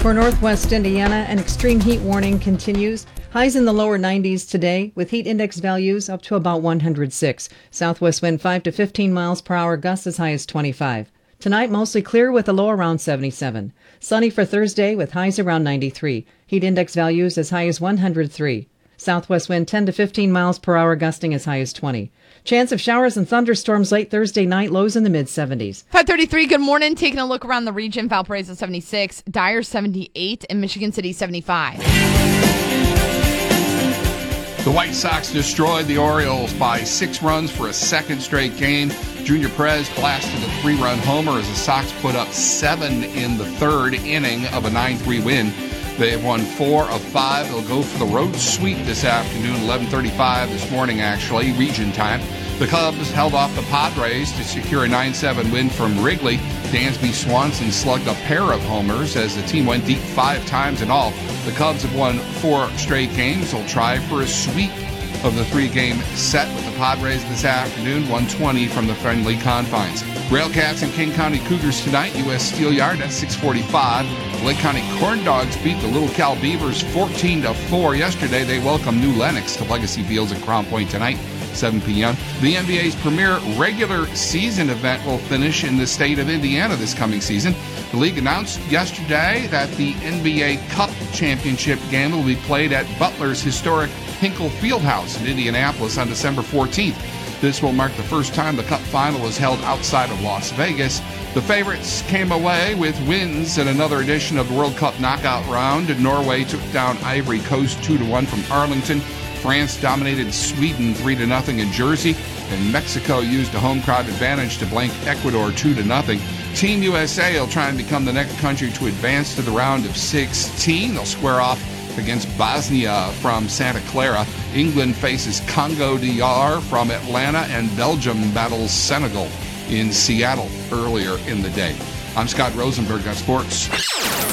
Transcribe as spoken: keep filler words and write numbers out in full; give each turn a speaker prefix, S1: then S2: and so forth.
S1: For Northwest Indiana, an extreme heat warning continues. Highs in the lower nineties today, with heat index values up to about one hundred six. Southwest wind five to fifteen miles per hour, gusts as high as twenty-five. Tonight, mostly clear with a low around seventy-seven. Sunny for Thursday with highs around ninety-three. Heat index values as high as one hundred three. Southwest wind ten to fifteen miles per hour, gusting as high as twenty. Chance of showers and thunderstorms late Thursday night, lows in the mid-seventies.
S2: five thirty-three, good morning. Taking a look around the region, Valparaiso seventy-six, Dyer seventy-eight, and Michigan City seventy-five.
S3: The White Sox destroyed the Orioles by six runs for a second straight game. Junior Perez blasted a three-run homer as the Sox put up seven in the third inning of a nine three win. They have won four of five. They'll go for the road sweep this afternoon, eleven thirty-five this morning, actually, region time. The Cubs held off the Padres to secure a nine seven win from Wrigley. Dansby Swanson slugged a pair of homers as the team went deep five times in all. The Cubs have won four straight games. They'll try for a sweep of the three-game set with the Padres this afternoon, one twenty from the friendly confines. Railcats and King County Cougars tonight, U S Steel Yard at six forty-five. Lake County Corn Dogs beat the Little Cal Beavers fourteen to four yesterday. They welcome New Lenox to Legacy Fields at Crown Point tonight, seven p.m. The N B A's premier regular season event will finish in the state of Indiana this coming season. The league announced yesterday that the N B A Cup Championship game will be played at Butler's historic Hinkle Fieldhouse in Indianapolis on December fourteenth. This will mark the first time the Cup final is held outside of Las Vegas. The favorites came away with wins in another edition of the World Cup knockout round. Norway took down Ivory Coast two to one from Arlington. France dominated Sweden three to nothing in Jersey, and Mexico used a home crowd advantage to blank Ecuador two to nothing. Team U S A will try and become the next country to advance to the round of sixteen. They'll square off against Bosnia from Santa Clara. England faces Congo D R from Atlanta, and Belgium battles Senegal in Seattle earlier in the day. I'm Scott Rosenberg on Sports.